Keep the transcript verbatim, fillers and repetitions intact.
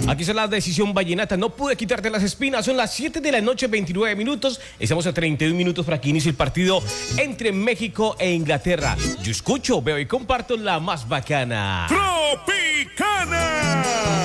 Aquí está la decisión vallenata. No pude quitarte las espinas. Son las siete de la noche, veintinueve minutos. Estamos a treinta y un minutos para que inicie el partido entre México e Inglaterra. Yo escucho, veo y comparto la más bacana. Tropicana.